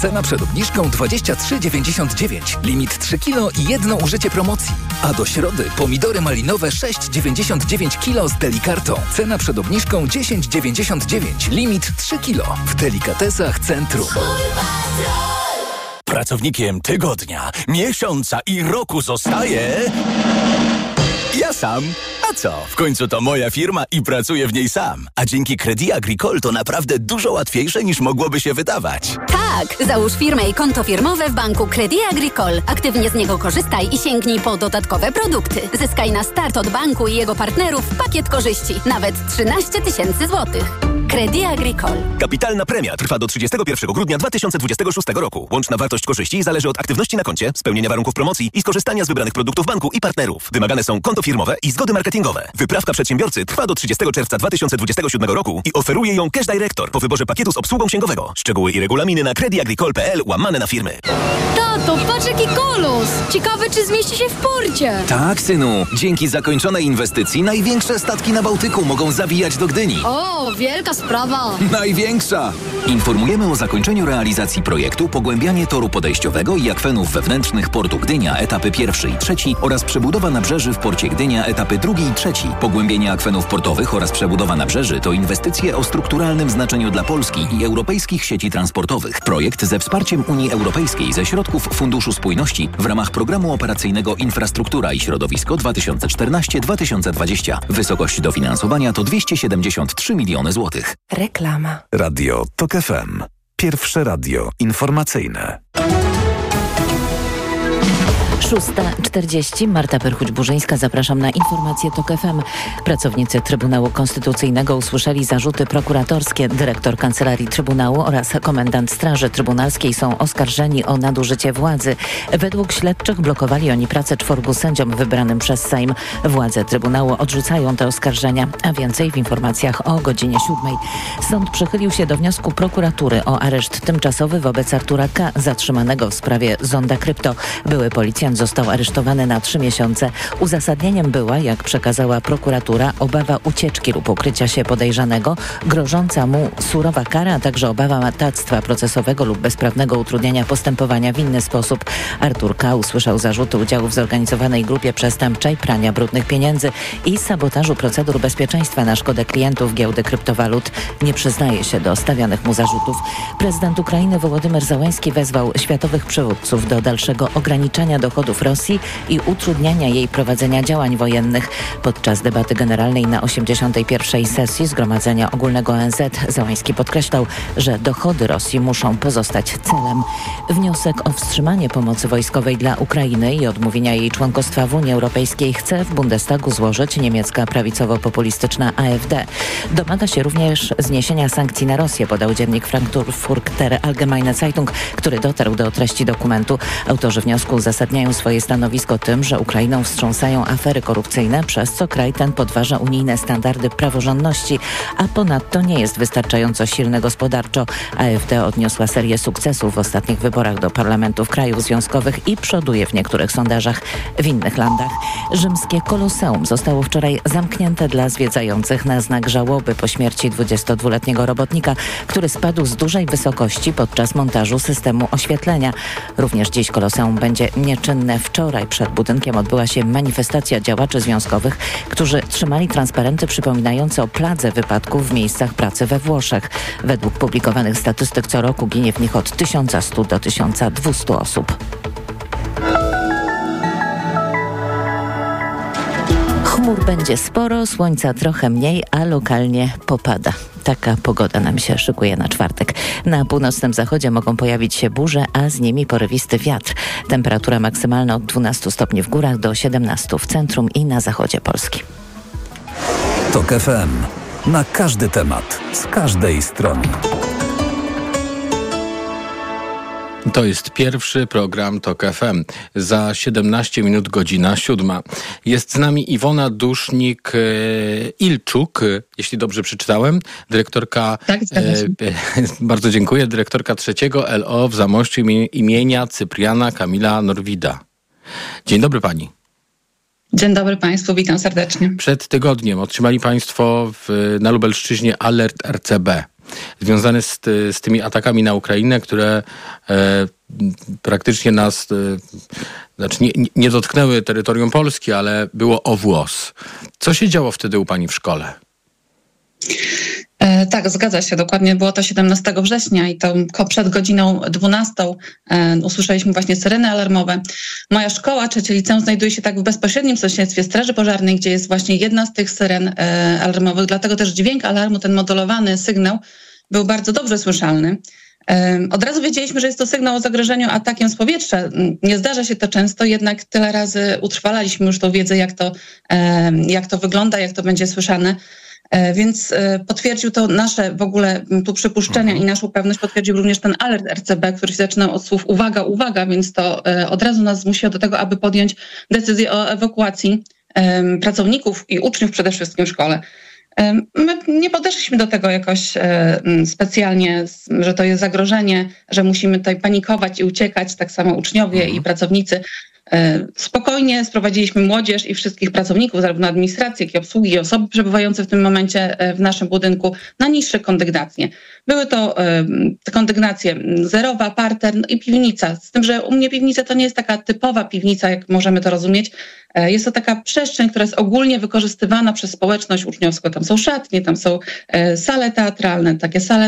Cena przed obniżką 23,99. Limit 3 kg i jedno użycie promocji. A do środy pomidory malinowe 6,99 kg z Delikartą. Cena przed obniżką 10,99. Limit 3 kg. W Delikatesach Centrum. Pracownikiem tygodnia, miesiąca i roku zostaje... ja sam. A co? W końcu to moja firma i pracuję w niej sam. A dzięki Crédit Agricole to naprawdę dużo łatwiejsze niż mogłoby się wydawać. Tak! Załóż firmę i konto firmowe w banku Crédit Agricole. Aktywnie z niego korzystaj i sięgnij po dodatkowe produkty. Zyskaj na start od banku i jego partnerów pakiet korzyści. Nawet 13 000 złotych. Crédit Agricole. Kapitalna premia trwa do 31 grudnia 2026 roku. Łączna wartość korzyści zależy od aktywności na koncie, spełnienia warunków promocji i skorzystania z wybranych produktów banku i partnerów. Wymagane są konto firmowe i zgody marketingowe. Wyprawka przedsiębiorcy trwa do 30 czerwca 2027 roku i oferuje ją Cash Director po wyborze pakietu z obsługą księgowego. Szczegóły i regulaminy na creditagricole.pl/firmy. Tato, patrz jaki kolos! Ciekawe, czy zmieści się w porcie. Tak, synu. Dzięki zakończonej inwestycji największe statki na Bałtyku mogą zawijać do Gdyni. O, wielka sprawa. Największa! Informujemy o zakończeniu realizacji projektu Pogłębianie toru podejściowego i akwenów wewnętrznych portu Gdynia, etapy 1 i 3 oraz przebudowa nabrzeży w porcie Gdynia, etapy 2 i 3. Pogłębienie akwenów portowych oraz przebudowa nabrzeży to inwestycje o strukturalnym znaczeniu dla Polski i europejskich sieci transportowych. Projekt ze wsparciem Unii Europejskiej ze środków Funduszu Spójności w ramach Programu Operacyjnego Infrastruktura i Środowisko 2014-2020. Wysokość dofinansowania to 273 miliony złotych. Reklama. Radio TOK FM. Pierwsze radio informacyjne. 6:40. Marta Perchuć-Burzyńska. Zapraszam na informację TOK FM. Pracownicy Trybunału Konstytucyjnego usłyszeli zarzuty prokuratorskie. Dyrektor Kancelarii Trybunału oraz komendant Straży Trybunalskiej są oskarżeni o nadużycie władzy. Według śledczych blokowali oni pracę 4 sędziom wybranym przez Sejm. Władze Trybunału odrzucają te oskarżenia, a więcej w informacjach o godzinie 7. Sąd przychylił się do wniosku prokuratury o areszt tymczasowy wobec Artura K., zatrzymanego w sprawie Zonda Krypto. Były policjant został aresztowany na 3 miesiące. Uzasadnieniem była, jak przekazała prokuratura, obawa ucieczki lub ukrycia się podejrzanego, grożąca mu surowa kara, a także obawa matactwa procesowego lub bezprawnego utrudniania postępowania w inny sposób. Artur K. usłyszał zarzuty udziału w zorganizowanej grupie przestępczej, prania brudnych pieniędzy i sabotażu procedur bezpieczeństwa na szkodę klientów giełdy kryptowalut. Nie przyznaje się do stawianych mu zarzutów. Prezydent Ukrainy Wołodymyr Zełenski wezwał światowych przywódców do dalszego ograniczania dochodów Rosji i utrudniania jej prowadzenia działań wojennych. Podczas debaty generalnej na 81. sesji Zgromadzenia Ogólnego ONZ Zełenski podkreślał, że dochody Rosji muszą pozostać celem. Wniosek o wstrzymanie pomocy wojskowej dla Ukrainy i odmówienia jej członkostwa w Unii Europejskiej chce w Bundestagu złożyć niemiecka prawicowo-populistyczna AfD. Domaga się również zniesienia sankcji na Rosję, podał dziennik Frankfurter Allgemeine Zeitung, który dotarł do treści dokumentu. Autorzy wniosku uzasadniają swoje stanowisko tym, że Ukrainą wstrząsają afery korupcyjne, przez co kraj ten podważa unijne standardy praworządności, a ponadto nie jest wystarczająco silny gospodarczo. AfD odniosła serię sukcesów w ostatnich wyborach do parlamentów krajów związkowych i przoduje w niektórych sondażach. W innych landach rzymskie Koloseum zostało wczoraj zamknięte dla zwiedzających na znak żałoby po śmierci 22-letniego robotnika, który spadł z dużej wysokości podczas montażu systemu oświetlenia. Również dziś Koloseum będzie nieczynne. Wczoraj przed budynkiem odbyła się manifestacja działaczy związkowych, którzy trzymali transparenty przypominające o pladze wypadków w miejscach pracy we Włoszech. Według publikowanych statystyk co roku ginie w nich od 1100 do 1200 osób. Chmur będzie sporo, słońca trochę mniej, a lokalnie popada. Taka pogoda nam się szykuje na czwartek. Na północnym zachodzie mogą pojawić się burze, a z nimi porywisty wiatr. Temperatura maksymalna od 12 stopni w górach do 17 w centrum i na zachodzie Polski. TOK FM. Na każdy temat, z każdej strony. To jest pierwszy program TOK FM. Za 17 minut godzina 7. Jest z nami Iwona Dusznik-Ilczuk, jeśli dobrze przeczytałem, dyrektorka, tak, bardzo dziękuję, dyrektorka 3 LO w Zamościu imienia Cypriana Kamila Norwida. Dzień dobry pani. Dzień dobry państwu, witam serdecznie. Przed tygodniem otrzymali państwo na Lubelszczyźnie alert RCB. związany z tymi atakami na Ukrainę, które praktycznie nas, nie dotknęły terytorium Polski, ale było o włos. Co się działo wtedy u pani w szkole? Tak, zgadza się. Dokładnie było to 17 września i to przed godziną 12 usłyszeliśmy właśnie syreny alarmowe. Moja szkoła, trzecie liceum, znajduje się tak w bezpośrednim sąsiedztwie Straży Pożarnej, gdzie jest właśnie jedna z tych syren alarmowych. Dlatego też dźwięk alarmu, ten modulowany sygnał był bardzo dobrze słyszalny. Od razu wiedzieliśmy, że jest to sygnał o zagrożeniu atakiem z powietrza. Nie zdarza się to często, jednak tyle razy utrwalaliśmy już tą wiedzę, jak to wygląda, jak to będzie słyszane. Więc potwierdził to nasze w ogóle tu przypuszczenia i naszą pewność potwierdził również ten alert RCB, który się zaczynał od słów uwaga, uwaga, więc to od razu nas zmusiło do tego, aby podjąć decyzję o ewakuacji pracowników i uczniów przede wszystkim w szkole. My nie podeszliśmy do tego jakoś specjalnie, że to jest zagrożenie, że musimy tutaj panikować i uciekać, tak samo uczniowie i pracownicy. Spokojnie sprowadziliśmy młodzież i wszystkich pracowników, zarówno administracji, jak i obsługi, i osoby przebywające w tym momencie w naszym budynku na niższe kondygnacje. Były to te kondygnacje zerowa, parter i piwnica. Z tym, że u mnie piwnica to nie jest taka typowa piwnica, jak możemy to rozumieć. Jest to taka przestrzeń, która jest ogólnie wykorzystywana przez społeczność uczniowską. Tam są szatnie, tam są sale teatralne, takie sale